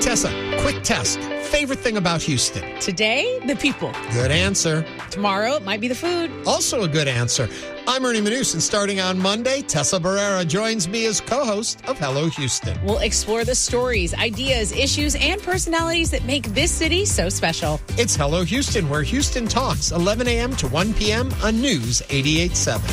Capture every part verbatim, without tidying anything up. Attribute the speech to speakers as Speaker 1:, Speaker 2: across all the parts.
Speaker 1: Tessa, quick test. Favorite thing about Houston?
Speaker 2: Today, the people.
Speaker 1: Good answer.
Speaker 2: Tomorrow, it might be the food.
Speaker 1: Also a good answer. I'm Ernie Mnuchin. Starting on Monday, Tessa Barrera joins me as co-host of Hello Houston.
Speaker 2: We'll explore the stories, ideas, issues, and personalities that make this city so special.
Speaker 1: It's Hello Houston, where Houston talks, eleven a.m. to one p.m. on News eighty-eight point seven.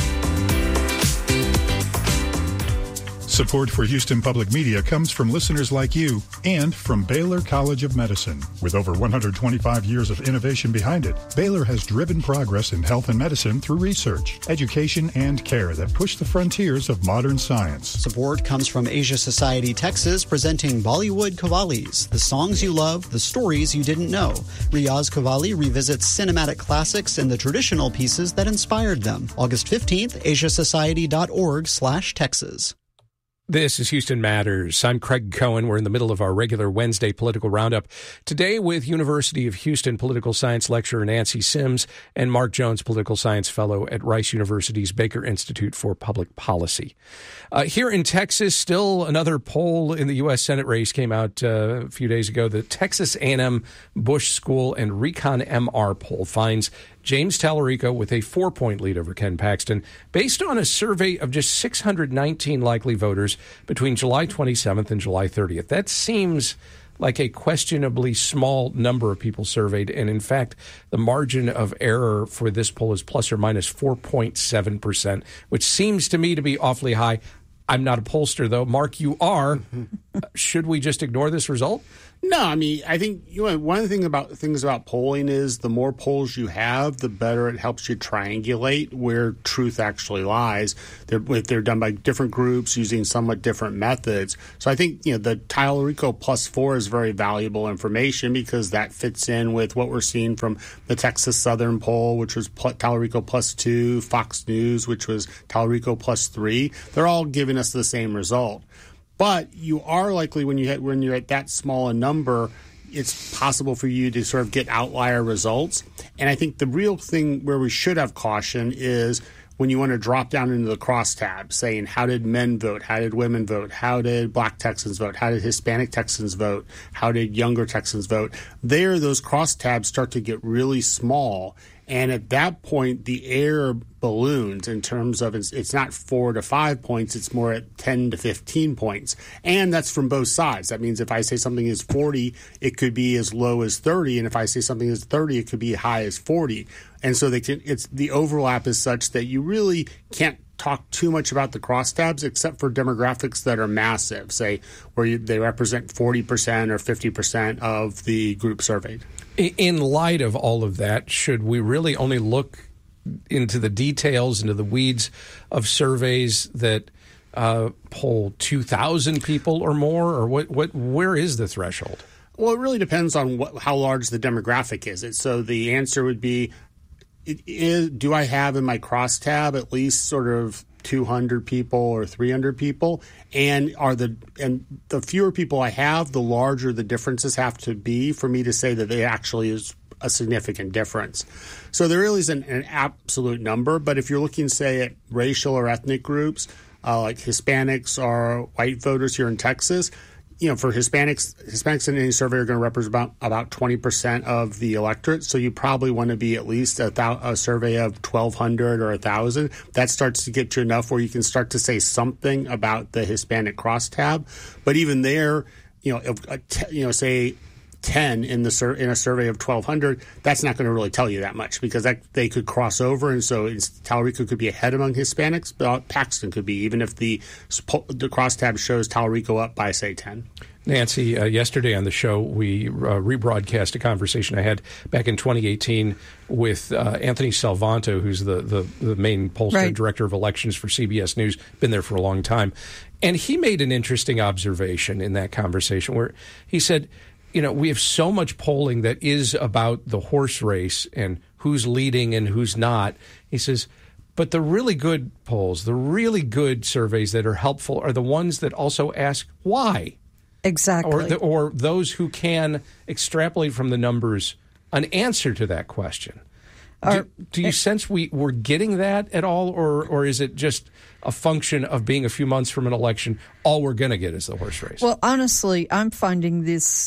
Speaker 3: Support for Houston Public Media comes from listeners like you and from Baylor College of Medicine. With over one hundred twenty-five years of innovation behind it, Baylor has driven progress in health and medicine through research, education, and care that push the frontiers of modern science.
Speaker 4: Support comes from Asia Society Texas, presenting Bollywood Qawwalis, the songs you love, the stories you didn't know. Riaz Qawwali revisits cinematic classics and the traditional pieces that inspired them. August fifteenth, asiasociety.org slash Texas.
Speaker 5: This is Houston Matters. I'm Craig Cohen. We're in the middle of our regular Wednesday political roundup. Today with University of Houston political science lecturer Nancy Sims and Mark Jones, political science fellow at Rice University's Baker Institute for Public Policy. Uh, here in Texas, still another poll in the U S Senate race came out uh, a few days ago. The Texas A and M Bush School and Recon M R poll finds James Tallarico with a four-point lead over Ken Paxton, based on a survey of just six hundred nineteen likely voters between July twenty-seventh and July thirtieth. That seems like a questionably small number of people surveyed, and in fact, the margin of error for this poll is plus or minus four point seven percent, which seems to me to be awfully high. I'm not a pollster, though. Mark, you are. Should we just ignore this result?
Speaker 6: No, I mean, I think you know, one of the thing about, things about polling is the more polls you have, the better it helps you triangulate where truth actually lies. They're, if they're done by different groups using somewhat different methods. So I think, you know, the Tallarico plus four is very valuable information because that fits in with what we're seeing from the Texas Southern poll, which was Tallarico plus two, Fox News, which was Tallarico plus three. They're all giving us the same result. But you are likely, when you hit, when you're at that small a number, it's possible for you to sort of get outlier results. And I think the real thing where we should have caution is when you want to drop down into the crosstabs, saying how did men vote, how did women vote, how did black Texans vote, how did Hispanic Texans vote, how did younger Texans vote. There, those crosstabs start to get really small. And at that point, the error balloons in terms of it's, it's not four to five points, it's more at ten to fifteen points. And that's from both sides. That means if I say something is forty, it could be as low as thirty. And if I say something is thirty, it could be high as forty. And so they can, it's the overlap is such that you really can't talk too much about the crosstabs except for demographics that are massive, say where you, they represent forty percent or fifty percent of the group surveyed.
Speaker 5: In light of all of that, should we really only look into the details, into the weeds of surveys that uh, poll two thousand people or more, or what? What? Where is the threshold?
Speaker 6: Well, it really depends on what, how large the demographic is. It so the answer would be: it is, do I have in my crosstab at least sort of two hundred people or three hundred people? And are the and the fewer people I have, the larger the differences have to be for me to say that they actually is a significant difference. So there really isn't an absolute number, but if you're looking, say, at racial or ethnic groups, uh, like Hispanics or white voters here in Texas, you know, for Hispanics, Hispanics in any survey are going to represent about, about twenty percent of the electorate. So you probably want to be at least a, thou- a survey of twelve hundred or one thousand. That starts to get you enough where you can start to say something about the Hispanic crosstab. But even there, you know, if, uh, t- you know, say ten in the sur- in a survey of twelve hundred, that's not going to really tell you that much because that they could cross over, and so it's, Tallarico could be ahead among Hispanics, but Paxton could be, even if the the crosstab shows Tallarico up by, say, ten.
Speaker 5: Nancy, uh, yesterday on the show, we uh, rebroadcast a conversation I had back in twenty eighteen with uh, Anthony Salvanto, who's the, the, the main pollster, right, director of elections for C B S News, been there for a long time. And he made an interesting observation in that conversation where he said, you know, we have so much polling that is about the horse race and who's leading and who's not. He says, but the really good polls, the really good surveys that are helpful are the ones that also ask why.
Speaker 7: Exactly.
Speaker 5: Or, the, or those who can extrapolate from the numbers an answer to that question. Do, do you sense we, we're getting that at all, or or is it just a function of being a few months from an election, all we're going to get is the horse race?
Speaker 7: Well, honestly, I'm finding this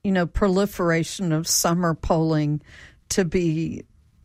Speaker 7: you know, proliferation of summer polling to be,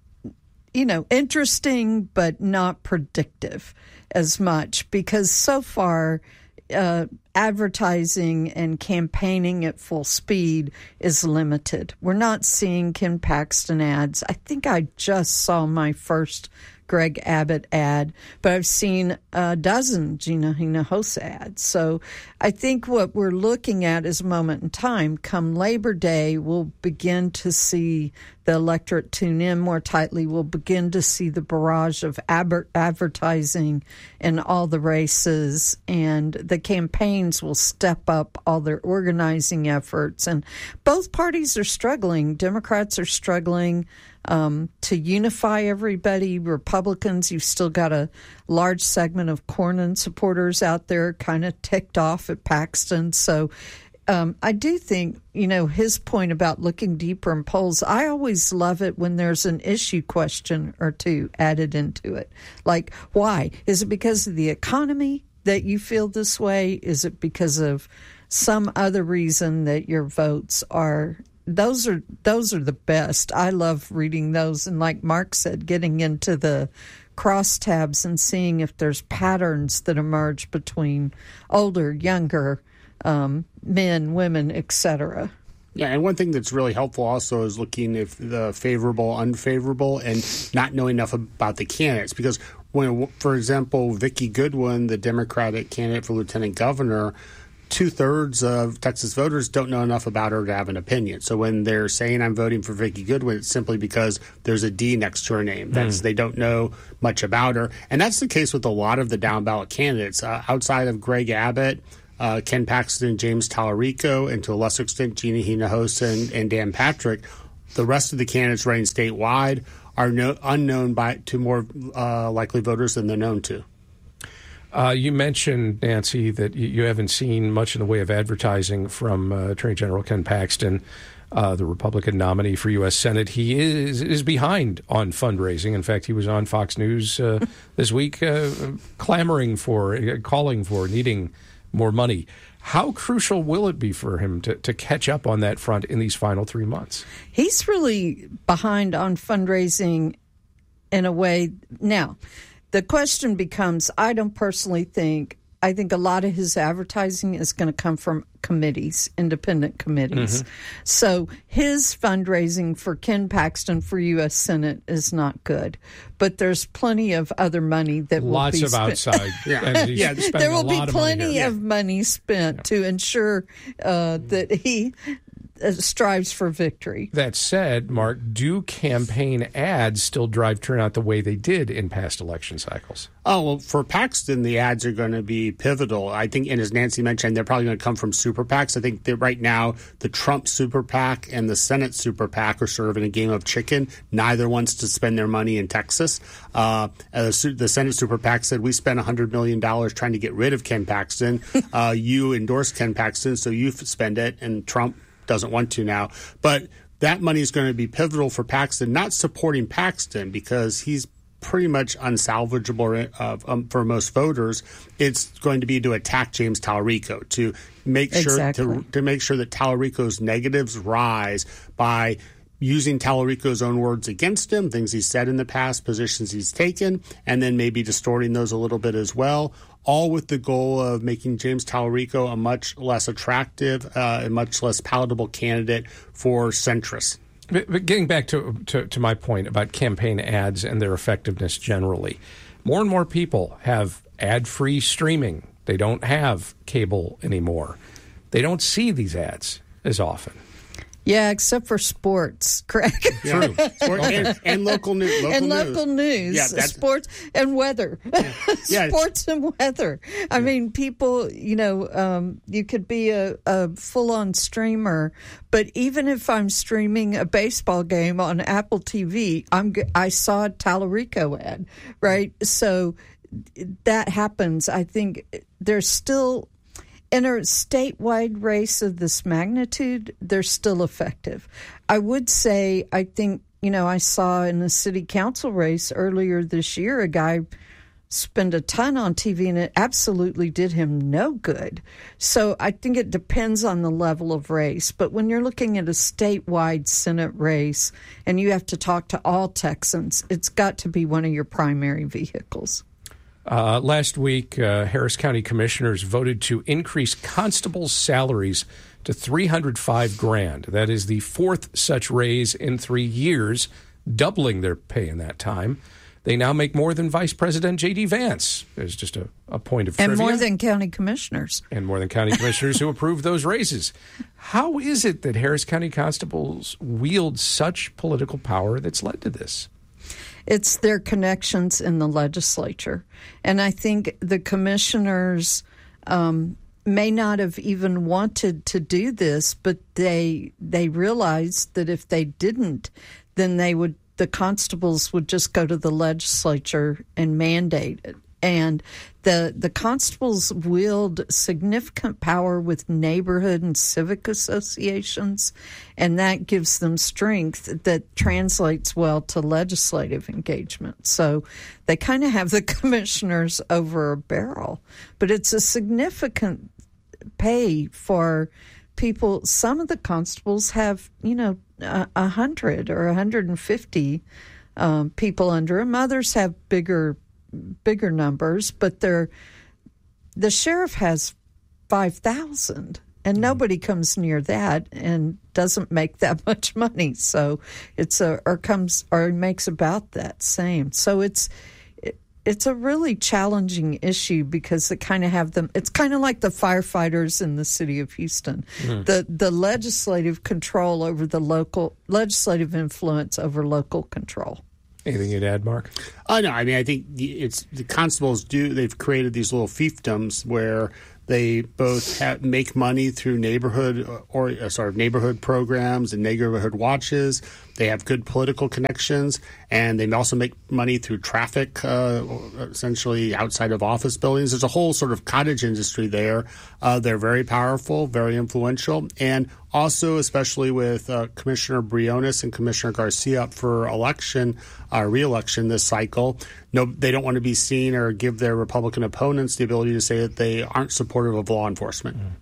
Speaker 7: you know, interesting but not predictive as much, because so far uh, advertising and campaigning at full speed is limited. We're not seeing Ken Paxton ads. I think I just saw my first Greg Abbott ad, but I've seen a dozen Gina Hinojosa ads. So I think what we're looking at is a moment in time. Come Labor Day, we'll begin to see the electorate tune in more tightly. We'll begin to see the barrage of aber- advertising in all the races, and the campaigns will step up all their organizing efforts. And both parties are struggling. Democrats are struggling Um, to unify everybody. Republicans, you've still got a large segment of Cornyn supporters out there kind of ticked off at Paxton. So um, I do think, you know, his point about looking deeper in polls, I always love it when there's an issue question or two added into it. Like, why? Is it because of the economy that you feel this way? Is it because of some other reason that your votes are... Those are those are the best. I love reading those, and like Mark said, getting into the crosstabs and seeing if there's patterns that emerge between older, younger um, men, women, et cetera.
Speaker 6: Yeah, and one thing that's really helpful also is looking if the favorable, unfavorable, and not knowing enough about the candidates. Because when, for example, Vicki Goodwin, the Democratic candidate for lieutenant governor, two-thirds of Texas voters don't know enough about her to have an opinion. So when they're saying I'm voting for Vicki Goodwin, it's simply because there's a D next to her name. That's mm. They don't know much about her. And that's the case with a lot of the down-ballot candidates. Uh, outside of Greg Abbott, uh, Ken Paxton, James Tallarico, and to a lesser extent Gina Hinojosa and, and Dan Patrick, the rest of the candidates running statewide are no, unknown by to more uh, likely voters than they're known to.
Speaker 5: Uh, you mentioned, Nancy, that you, you haven't seen much in the way of advertising from uh, Attorney General Ken Paxton, uh, the Republican nominee for U S Senate. He is is behind on fundraising. In fact, he was on Fox News uh, this week uh, clamoring for, uh, calling for, needing more money. How crucial will it be for him to, to catch up on that front in these final three months?
Speaker 7: He's really behind on fundraising in a way now. The question becomes, I don't personally think, I think a lot of his advertising is going to come from committees, independent committees. Mm-hmm. So his fundraising for Ken Paxton for U S Senate is not good. But there's plenty of other money that
Speaker 5: Lots
Speaker 7: will be
Speaker 5: Lots of
Speaker 7: spent.
Speaker 5: outside. yeah,
Speaker 7: yeah there will be plenty of,
Speaker 5: of
Speaker 7: money spent yeah. to ensure uh, that he strives for victory.
Speaker 5: That said, Mark, do campaign ads still drive turnout the way they did in past election cycles?
Speaker 6: Oh, well, for Paxton, the ads are going to be pivotal. I think, and as Nancy mentioned, they're probably going to come from super PACs. I think that right now the Trump super PAC and the Senate super PAC are sort of in a game of chicken. Neither wants to spend their money in Texas. Uh, the Senate super PAC said, we spent one hundred million dollars trying to get rid of Ken Paxton. uh, you endorsed Ken Paxton, so you spend it, and Trump doesn't want to now. But that money is going to be pivotal for Paxton, not supporting Paxton because he's pretty much unsalvageable uh, um, for most voters. It's going to be to attack James Tallarico, to make sure
Speaker 7: exactly.
Speaker 6: to, to make sure that Tallarico's negatives rise by using Tallarico's own words against him, things he's said in the past, positions he's taken, and then maybe distorting those a little bit as well, all with the goal of making James Tallarico a much less attractive uh, and much less palatable candidate for centrists.
Speaker 5: But, but getting back to, to, to my point about campaign ads and their effectiveness generally, more and more people have ad-free streaming. They don't have cable anymore. They don't see these ads as often.
Speaker 7: Yeah, except for sports, Craig.
Speaker 6: Yeah. True. Sport, and, and local news. Local
Speaker 7: and
Speaker 6: news.
Speaker 7: local news.
Speaker 6: Yeah,
Speaker 7: sports and weather.
Speaker 6: Yeah. Yeah.
Speaker 7: Sports and weather. I yeah. mean, people, you know, um, you could be a, a full-on streamer, but even if I'm streaming a baseball game on Apple T V, I'm I saw a Tallarico ad, right? So that happens. I think there's still... In a statewide race of this magnitude, they're still effective. I would say, I think, you know, I saw in the city council race earlier this year a guy spend a ton on T V, and it absolutely did him no good. So I think it depends on the level of race. But when you're looking at a statewide Senate race and you have to talk to all Texans, it's got to be one of your primary vehicles.
Speaker 5: Uh, last week, uh, Harris County commissioners voted to increase constables' salaries to three hundred five grand. That is the fourth such raise in three years, doubling their pay in that time. They now make more than Vice President J D. Vance. There's just a, a point of trivia.
Speaker 7: And more than county commissioners.
Speaker 5: And more than county commissioners who approved those raises. How is it that Harris County constables wield such political power that's led to this?
Speaker 7: It's their connections in the legislature. And I think the commissioners um, may not have even wanted to do this, but they they realized that if they didn't, then they would the constables would just go to the legislature and mandate it. And the the constables wield significant power with neighborhood and civic associations, and that gives them strength that translates well to legislative engagement. So they kind of have the commissioners over a barrel, but it's a significant pay for people. Some of the constables have, you know, a, a hundred or a hundred and fifty um, people under them. Others have bigger bigger numbers, but they're the sheriff has five thousand, and nobody comes near that and doesn't make that much money. So it's a or comes or makes about that same. So it's it, it's a really challenging issue because they kind of have them. It's kind of like the firefighters in the city of Houston. Mm-hmm. The the legislative control over the local legislative influence over local control.
Speaker 5: Anything you'd add, Mark?
Speaker 6: Oh, no. I mean, I think it's the constables do. They've created these little fiefdoms where they both have, make money through neighborhood or uh, sorry neighborhood programs and neighborhood watches. They have good political connections, and they also make money through traffic, uh, essentially outside of office buildings. There's a whole sort of cottage industry there. Uh, they're very powerful, very influential, and also, especially with uh, Commissioner Briones and Commissioner Garcia up for election, uh, re-election this cycle, no, they don't want to be seen or give their Republican opponents the ability to say that they aren't supportive of law enforcement. Mm.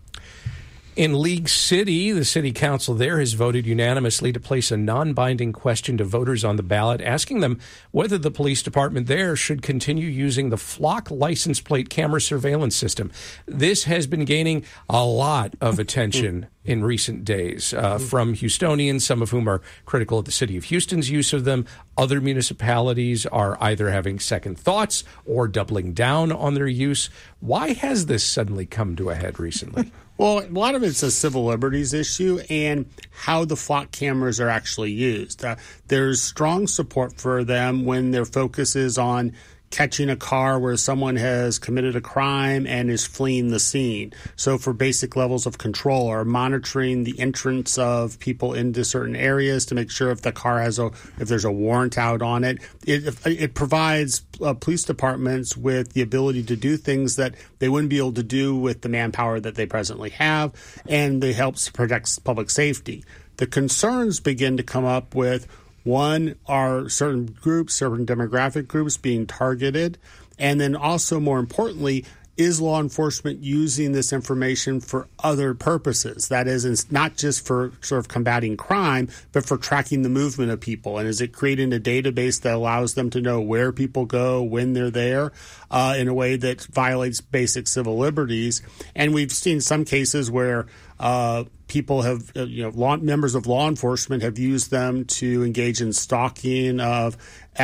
Speaker 5: In League City, the city council there has voted unanimously to place a non-binding question to voters on the ballot, asking them whether the police department there should continue using the Flock license plate camera surveillance system. This has been gaining a lot of attention in recent days uh, from Houstonians, some of whom are critical of the city of Houston's use of them. Other municipalities are either having second thoughts or doubling down on their use. Why has this suddenly come to a head recently?
Speaker 6: Well, a lot of it's a civil liberties issue and how the Flock cameras are actually used. Uh, there's strong support for them when their focus is on catching a car where someone has committed a crime and is fleeing the scene. So for basic levels of control or monitoring the entrance of people into certain areas to make sure if the car has a, if there's a warrant out on it, it, it provides uh, police departments with the ability to do things that they wouldn't be able to do with the manpower that they presently have, and it helps protect public safety. The concerns begin to come up with one, are certain groups, certain demographic groups being targeted? And then also, more importantly, is law enforcement using this information for other purposes? That is, it's not just for sort of combating crime, but for tracking the movement of people. And is it creating a database that allows them to know where people go, when they're there, uh, in a way that violates basic civil liberties? And we've seen some cases where uh, people have, uh, you know, law, members of law enforcement have used them to engage in stalking of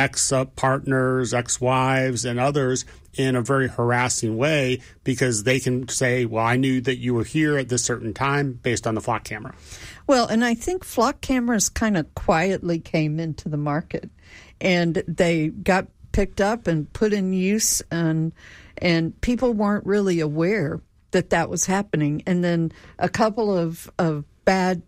Speaker 6: ex-partners, ex-wives, and others in a very harassing way because they can say, well, I knew that you were here at this certain time based on the Flock camera.
Speaker 7: Well, and I think Flock cameras kind of quietly came into the market, and they got picked up and put in use, and and people weren't really aware that that was happening. And then a couple of, of bad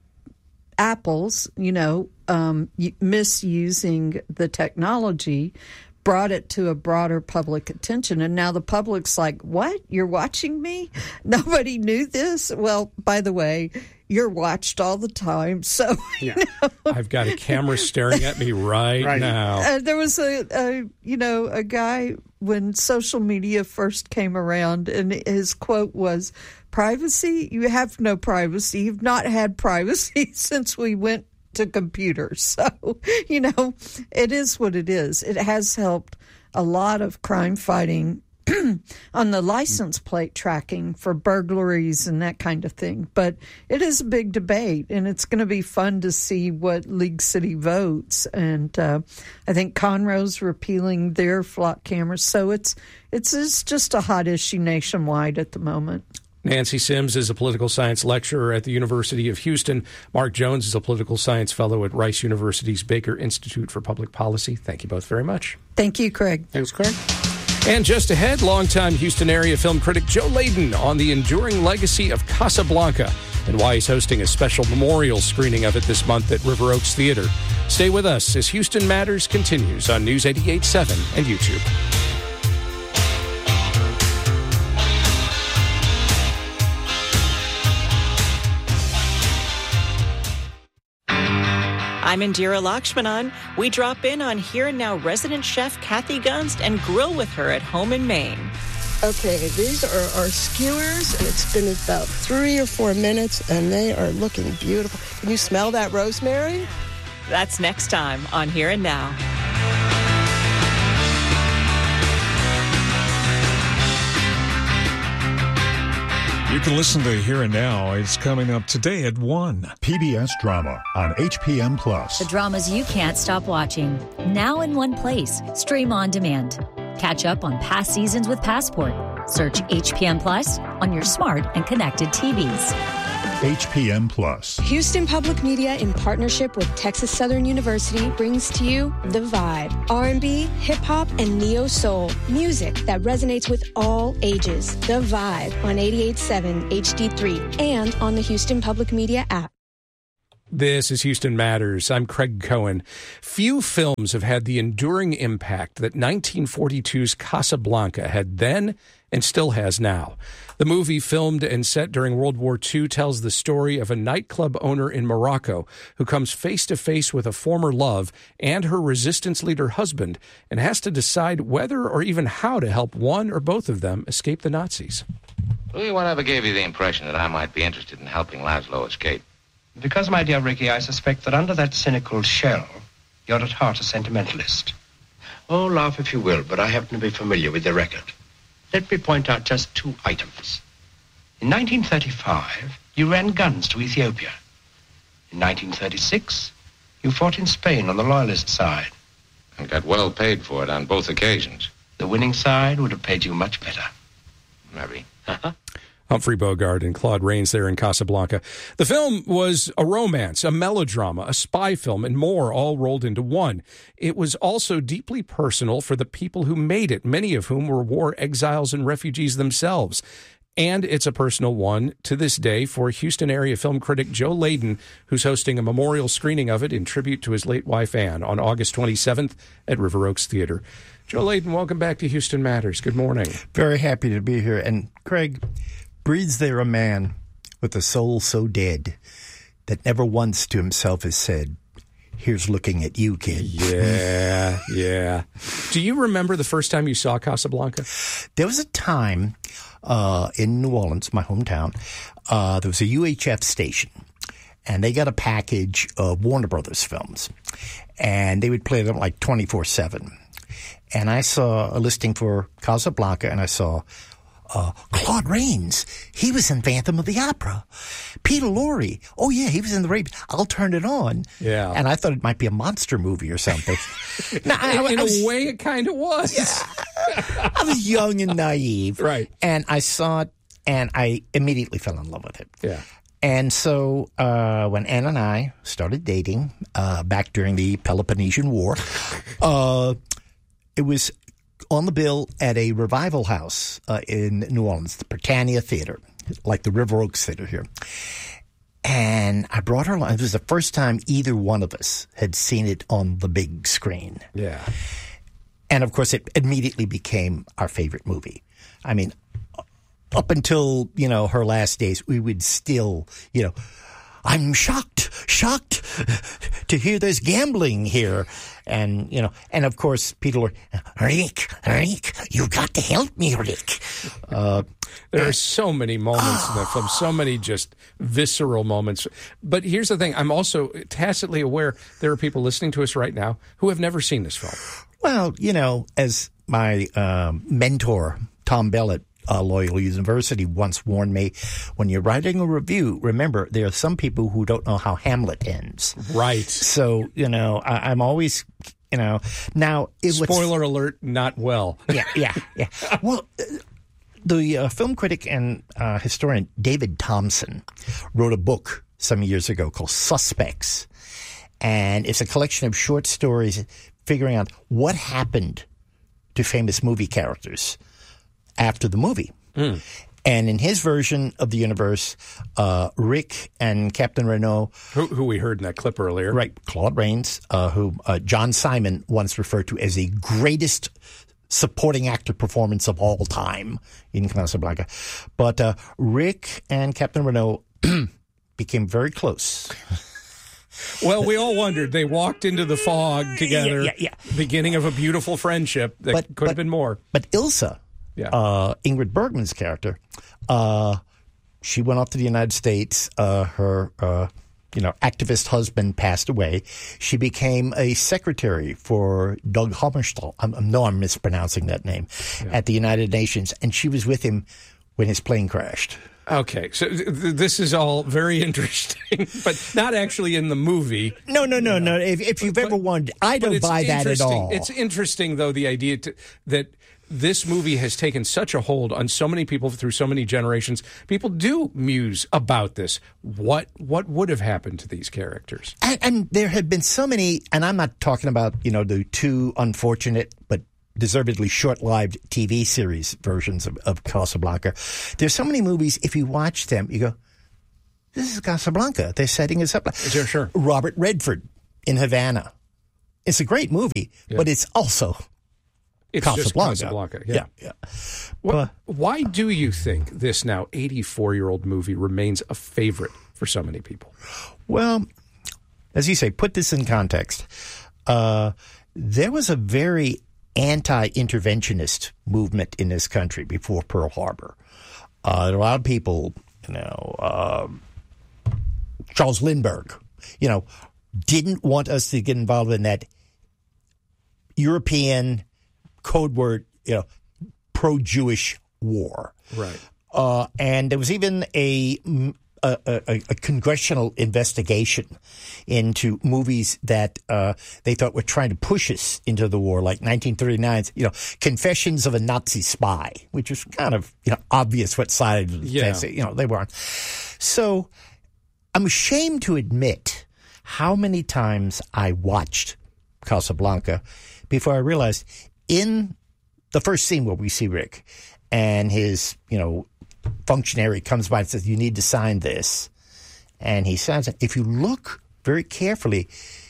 Speaker 7: apples, you know, um, misusing the technology brought it to a broader public attention. And now the public's like, what? You're watching me? Nobody knew this? Well, by the way, you're watched all the time. So,
Speaker 6: yeah.
Speaker 7: you know.
Speaker 5: I've got a camera staring at me right,
Speaker 6: right.
Speaker 5: now.
Speaker 7: Uh, there was a, a, you know, a guy when social media first came around, and his quote was, "Privacy? You have no privacy. You've not had privacy since we went to computers." So, you know, it is what it is. It has helped a lot of crime fighting on the license plate tracking for burglaries and that kind of thing. But it is a big debate, and it's going to be fun to see what League City votes. And uh, I think Conroe's repealing their flock cameras. So it's, it's it's just a hot issue nationwide at the moment.
Speaker 5: Nancy Sims is a political science lecturer at the University of Houston. Mark Jones is a political science fellow at Rice University's Baker Institute for Public Policy. Thank you both very much.
Speaker 7: Thank you, Craig.
Speaker 6: Thanks, Craig.
Speaker 5: And just ahead, longtime Houston area film critic Joe Layden on the enduring legacy of Casablanca and why he's hosting a special memorial screening of it this month at River Oaks Theater. Stay with us as Houston Matters continues on News eighty-eight point seven and YouTube.
Speaker 8: I'm Indira Lakshmanan. We drop in on Here and Now resident chef Kathy Gunst and grill with her at home in Maine.
Speaker 9: Okay, these are our skewers, and it's been about three or four minutes, and they are looking beautiful. Can you smell that rosemary?
Speaker 8: That's next time on Here and Now.
Speaker 10: You can listen to Here and Now. It's coming up today at one.
Speaker 3: P B S Drama on H P M Plus.
Speaker 11: The dramas you can't stop watching. Now in one place. Stream on demand. Catch up on past seasons with Passport. Search H P M Plus on your smart and connected T Vs.
Speaker 3: H P M Plus.
Speaker 12: Houston Public Media, in partnership with Texas Southern University, brings to you The Vibe. R and B, hip-hop, and neo-soul. Music that resonates with all ages. The Vibe on eighty-eight point seven H D three and on the Houston Public Media app.
Speaker 5: This is Houston Matters. I'm Craig Cohen. Few films have had the enduring impact that nineteen forty-two's Casablanca had then and still has now. The movie, filmed and set during World War Two, tells the story of a nightclub owner in Morocco who comes face to face with a former love and her resistance leader husband and has to decide whether or even how to help one or both of them escape the Nazis.
Speaker 13: Really, whatever gave you the impression that I might be interested in helping Laszlo escape?
Speaker 14: Because, my dear Ricky, I suspect that under that cynical shell, you're at heart a sentimentalist.
Speaker 15: Oh, laugh if you will, but I happen to be familiar with the record.
Speaker 14: Let me point out just two items. In nineteen thirty-five, you ran guns to Ethiopia. In nineteen thirty-six, you fought in Spain on the loyalist side.
Speaker 13: And got well paid for it on both occasions.
Speaker 14: The winning side would have paid you much better.
Speaker 13: Maybe.
Speaker 14: Uh-huh.
Speaker 5: Humphrey Bogart and Claude Rains there in Casablanca. The film was a romance, a melodrama, a spy film, and more all rolled into one. It was also deeply personal for the people who made it, many of whom were war exiles and refugees themselves. And it's a personal one to this day for Houston area film critic Joe Layden, who's hosting a memorial screening of it in tribute to his late wife, Anne, on August twenty-seventh at River Oaks Theater. Joe Layden, welcome back to Houston Matters. Good morning.
Speaker 16: Very happy to be here. And, Craig, breathes there a man with a soul so dead that never once to himself has said, "Here's looking at you, kid."
Speaker 5: Yeah, yeah. Do you remember the first time you saw Casablanca?
Speaker 16: There was a time uh, in New Orleans, my hometown, uh, there was a U H F station, and they got a package of Warner Brothers films, and they would play them like twenty-four seven. And I saw a listing for Casablanca, and I saw Uh, Claude Rains, he was in Phantom of the Opera. Peter Lorre, oh yeah, he was in The Rape. I'll turn it on.
Speaker 5: Yeah.
Speaker 16: And I thought it might be a monster movie or something.
Speaker 5: no, I, in I was, a way, it kind of was.
Speaker 16: Yeah, I was young and naive.
Speaker 5: Right.
Speaker 16: And I saw it, and I immediately fell in love with it.
Speaker 5: Yeah.
Speaker 16: And so uh, when Ann and I started dating uh, back during the Peloponnesian War, uh, it was on the bill at a revival house uh, in New Orleans, the Britannia Theater, like the River Oaks Theater here. And I brought her along. It was the first time either one of us had seen it on the big screen.
Speaker 5: Yeah.
Speaker 16: And, of course, it immediately became our favorite movie. I mean, up until, you know, her last days, we would still, you know, I'm shocked, shocked to hear there's gambling here. And, you know, and of course, people are, Rick, Rick, you got to help me, Rick. Uh,
Speaker 5: there are so many moments in that film, so many just visceral moments. But here's the thing. I'm also tacitly aware there are people listening to us right now who have never seen this film.
Speaker 16: Well, you know, as my um, mentor, Tom Bell at uh, Loyola University once warned me, when you're writing a review, remember, there are some people who don't know how Hamlet ends.
Speaker 5: Right.
Speaker 16: So, you know, I, I'm always, you know, now... It,
Speaker 5: Spoiler alert, not well.
Speaker 16: Yeah, yeah, yeah. Well, the uh, film critic and uh, historian David Thompson wrote a book some years ago called Suspects. And it's a collection of short stories figuring out what happened to famous movie characters after the movie. Mm. And in his version of the universe, uh, Rick and Captain Renault...
Speaker 5: Who, who we heard in that clip earlier.
Speaker 16: Right, Claude Rains, uh, who uh, John Simon once referred to as the greatest supporting actor performance of all time in Casablanca. But uh, Rick and Captain Renault became very close.
Speaker 5: Well, we all wondered. They walked into the fog together,
Speaker 16: yeah, yeah, yeah.
Speaker 5: beginning of a beautiful friendship that
Speaker 16: but,
Speaker 5: could
Speaker 16: but,
Speaker 5: have been more.
Speaker 16: But Ilsa, yeah. uh, Ingrid Bergman's character, uh, she went off to the United States. Uh, her, uh, you know, activist husband passed away. She became a secretary for Doug Hammarskjöld. I know I'm mispronouncing that name, yeah. at the United Nations, and she was with him when his plane crashed.
Speaker 5: Okay, so th- this is all very interesting, but not actually in the movie.
Speaker 16: No, no, no, no. If, if you've
Speaker 5: but,
Speaker 16: ever wondered, I don't buy that at all.
Speaker 5: It's interesting, though, the idea to, that this movie has taken such a hold on so many people through so many generations. People do muse about this. What what would have happened to these characters?
Speaker 16: And, and there have been so many, and I'm not talking about, you know, the two unfortunate but deservedly short-lived T V series versions of, of Casablanca. There's so many movies, if you watch them, you go, this is Casablanca. They're setting us up.
Speaker 5: Sure, sure.
Speaker 16: Robert Redford in Havana. It's a great movie, yeah. but it's also
Speaker 5: it's
Speaker 16: Casablanca.
Speaker 5: Just Casablanca, yeah.
Speaker 16: yeah, yeah.
Speaker 5: Well,
Speaker 16: uh,
Speaker 5: why do you think this now eighty-four-year-old movie remains a favorite for so many people?
Speaker 16: Well, as you say, put this in context. Uh, there was a very anti-interventionist movement in this country before Pearl Harbor. Uh, there are a lot of people, you know, uh, Charles Lindbergh, you know, didn't want us to get involved in that European code word, you know, pro-Jewish war.
Speaker 5: Right.
Speaker 16: Uh, and there was even a A, a, a congressional investigation into movies that uh, they thought were trying to push us into the war, like nineteen thirty-nine's, you know, Confessions of a Nazi Spy, which was kind of, you know, obvious what side of the
Speaker 5: yeah.
Speaker 16: fence, you know, they were on. So I'm ashamed to admit how many times I watched Casablanca before I realized in the first scene where we see Rick and his, you know, functionary comes by and says, you need to sign this. And he signs it. If you look very carefully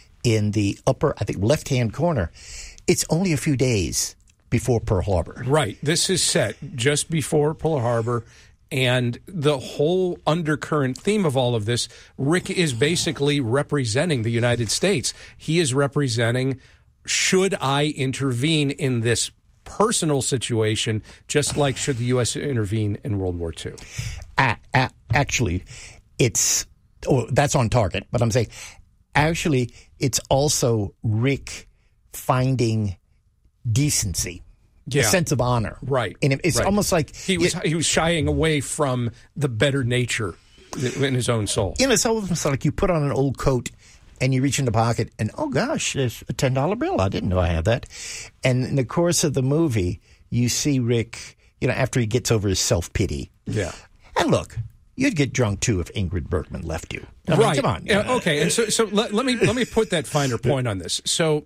Speaker 16: in the upper, I think, left-hand corner, it's only a few days before Pearl Harbor.
Speaker 5: Right. This is set just before Pearl Harbor. And the whole undercurrent theme of all of this, Rick is basically representing the United States. He is representing, should I intervene in this personal situation, just like should the U S intervene in World War Two?
Speaker 16: Uh, uh, actually, it's oh, that's on target, but I'm saying actually it's also Rick finding decency,
Speaker 5: yeah.
Speaker 16: a sense of honor.
Speaker 5: Right.
Speaker 16: And it's
Speaker 5: right.
Speaker 16: almost like
Speaker 5: he was it, he was shying away from the better nature in his own soul.
Speaker 16: You know, it's almost like you put on an old coat and you reach in the pocket and, oh, gosh, there's a ten dollar bill. I didn't know I had that. And in the course of the movie, you see Rick, you know, after he gets over his self-pity.
Speaker 5: Yeah.
Speaker 16: And look, you'd get drunk, too, if Ingrid Bergman left you. I mean,
Speaker 5: right.
Speaker 16: Come on.
Speaker 5: Yeah, okay. And so so let, let me let me put that finer point on this. So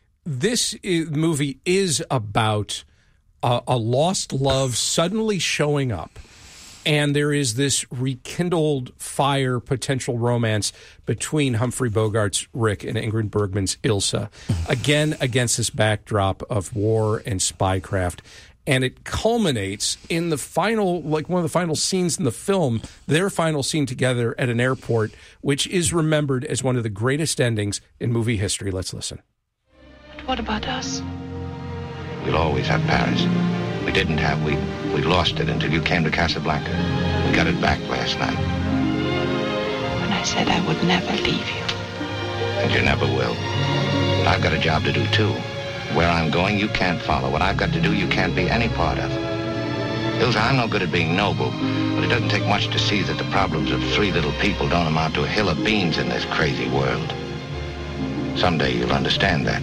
Speaker 5: this is, movie is about a, a lost love suddenly showing up. And there is this rekindled fire potential romance between Humphrey Bogart's Rick and Ingrid Bergman's Ilsa, again against this backdrop of war and spycraft. And it culminates in the final, like one of the final scenes in the film, their final scene together at an airport, which is remembered as one of the greatest endings in movie history. Let's listen.
Speaker 17: But what about us?
Speaker 13: We'll always have Paris. We didn't have, we, we lost it until you came to Casablanca. We got it back last night.
Speaker 17: When I said I would never leave you.
Speaker 13: And you never will. But I've got a job to do, too. Where I'm going, you can't follow. What I've got to do, you can't be any part of. Ilsa, I'm no good at being noble, but it doesn't take much to see that the problems of three little people don't amount to a hill of beans in this crazy world. Someday you'll understand that.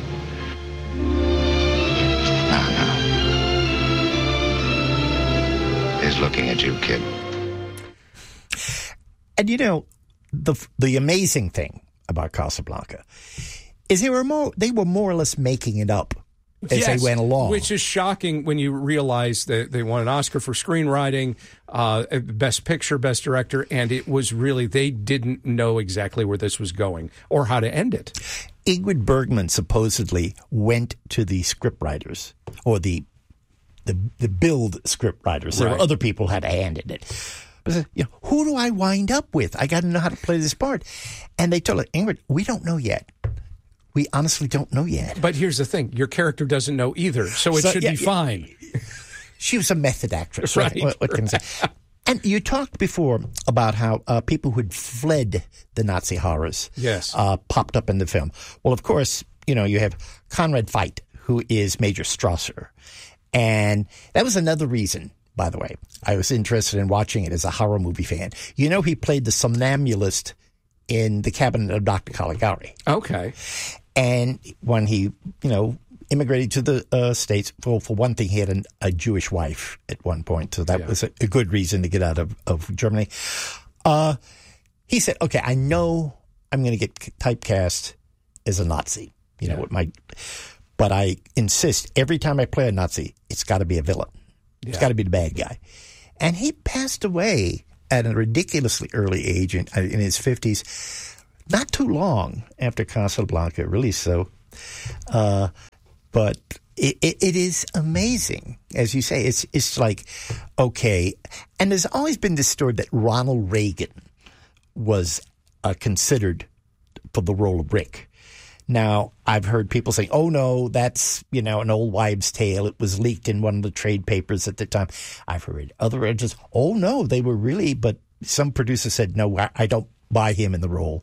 Speaker 13: Now, now. He's looking at you, kid.
Speaker 16: And you know, the the amazing thing about Casablanca is they were more they were more or less making it up as
Speaker 5: yes,
Speaker 16: they went along.
Speaker 5: Which is shocking when you realize that they won an Oscar for screenwriting, uh, Best Picture, Best Director, and it was really, they didn't know exactly where this was going or how to end it.
Speaker 16: Ingrid Bergman supposedly went to the scriptwriters, or the the, the build scriptwriters. There
Speaker 5: Right.
Speaker 16: were other people who had a hand in it. But said, you know, who do I wind up with? I got to know how to play this part. And they told her, Ingrid, we don't know yet. We honestly don't know yet.
Speaker 5: But here's the thing. Your character doesn't know either, so it
Speaker 16: So,
Speaker 5: should
Speaker 16: yeah,
Speaker 5: be
Speaker 16: yeah.
Speaker 5: fine.
Speaker 16: She was a method actress,
Speaker 5: Right,
Speaker 16: right? What, what can I say? And you talked before about how uh, people who had fled the Nazi horrors
Speaker 5: Yes.
Speaker 16: uh, popped up in the film. Well, of course, you know, you have Conrad Veidt, who is Major Strasser. And that was another reason, by the way, I was interested in watching it as a horror movie fan. You know, he played the somnambulist in The Cabinet of Doctor Caligari.
Speaker 5: Okay.
Speaker 16: And when he, you know, immigrated to the uh, States, well, for one thing, he had an, a Jewish wife at one point, so that
Speaker 5: Yeah.
Speaker 16: was a, a good reason to get out of, of Germany. Uh, he said, okay, I know I'm going to get typecast as a Nazi, you know, with my, but I insist every time I play a Nazi, it's got to be a villain. It's
Speaker 5: Yeah.
Speaker 16: got to be the bad guy. And he passed away at a ridiculously early age in, in his fifties, not too long after Casablanca released. So, uh, but it, it, it is amazing, as you say. It's it's like, okay, and there's always been this story that Ronald Reagan was uh, considered for the role of Rick. Now, I've heard people saying, oh, no, that's, you know, an old wives' tale. It was leaked in one of the trade papers at the time. I've heard other editors, oh, no, they were really, but some producer said, no, I, I don't buy him in the role.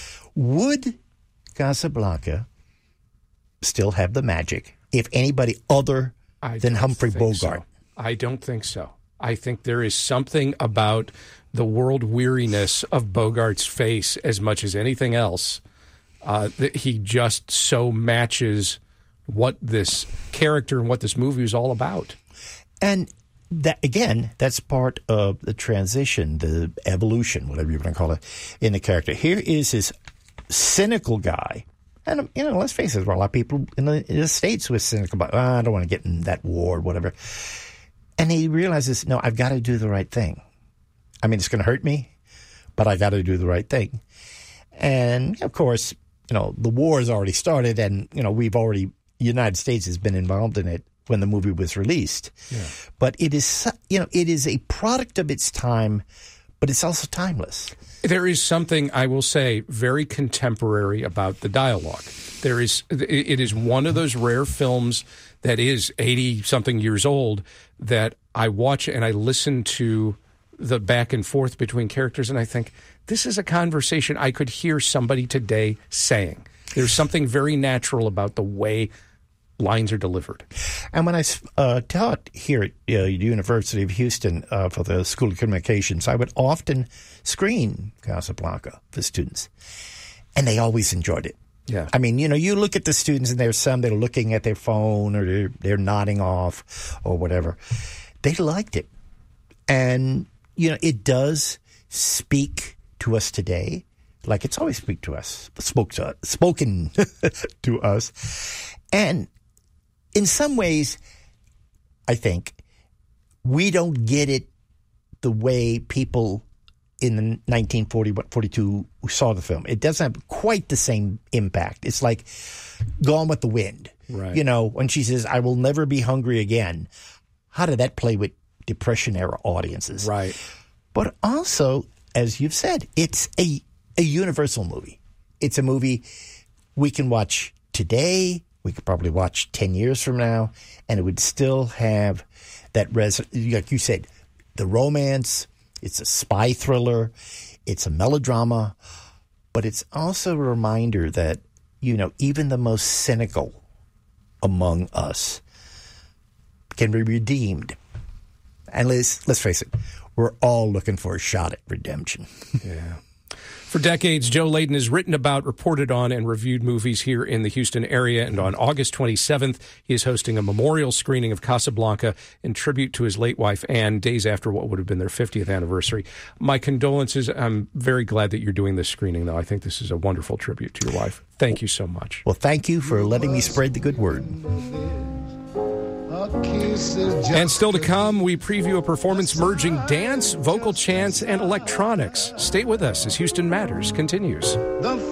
Speaker 16: Would Casablanca still have the magic if anybody other
Speaker 5: I
Speaker 16: than
Speaker 5: don't
Speaker 16: Humphrey
Speaker 5: think
Speaker 16: Bogart?
Speaker 5: so. I don't think so. I think there is something about the world weariness of Bogart's face as much as anything else. Uh, that he just so matches what this character and what this movie is all about.
Speaker 16: And that, again, that's part of the transition, the evolution, whatever you want to call it, in the character. Here is this cynical guy. And, you know, let's face it, there are a lot of people in the, in the States who are cynical about, oh, I don't want to get in that war or whatever. And he realizes, no, I've got to do the right thing. I mean, it's going to hurt me, but I got to do the right thing. And, of course, you know, the war has already started, and, you know, we've already, the United States has been involved in it when the movie was released.
Speaker 5: Yeah.
Speaker 16: But it is, you know, it is a product of its time, but it's also timeless.
Speaker 5: There is something, I will say, very contemporary about the dialogue. There is, it is one of those rare films that is eighty-something years old that I watch and I listen to the back and forth between characters, and I think, this is a conversation I could hear somebody today saying. There's something very natural about the way lines are delivered.
Speaker 16: And when I uh, taught here at uh, University of Houston uh, for the School of Communications, I would often screen Casablanca for students, and they always enjoyed it.
Speaker 5: Yeah.
Speaker 16: I mean, you know, you look at the students, and there's some that are looking at their phone or they're, they're nodding off or whatever. They liked it. And, you know, it does speak to us today, like it's always speak to us, spoke to, spoken to us. And in some ways, I think, we don't get it the way people in the nineteen forty, forty-two who saw the film. It doesn't have quite the same impact. It's like Gone with the Wind.
Speaker 5: Right.
Speaker 16: You know, when she says, I will never be hungry again. how did that play with Depression-era audiences?
Speaker 5: Right.
Speaker 16: But also, as you've said, it's a, a universal movie. It's a movie we can watch today, we could probably watch ten years from now, and it would still have that, res- like you said, the romance, it's a spy thriller, it's a melodrama, but it's also a reminder that, you know, even the most cynical among us can be redeemed. And let's, let's face it, we're all looking for a shot at redemption.
Speaker 5: Yeah. For decades, Joe Layden has written about, reported on, and reviewed movies here in the Houston area. And on August twenty-seventh, he is hosting a memorial screening of Casablanca in tribute to his late wife, Anne, days after what would have been their fiftieth anniversary. My condolences. I'm very glad that you're doing this screening, though. I think this is a wonderful tribute to your wife. Thank you so much.
Speaker 16: Well, thank you for letting me spread the good word.
Speaker 5: And still to come, we preview a performance merging dance, vocal chants, and electronics. Stay with us as Houston Matters continues.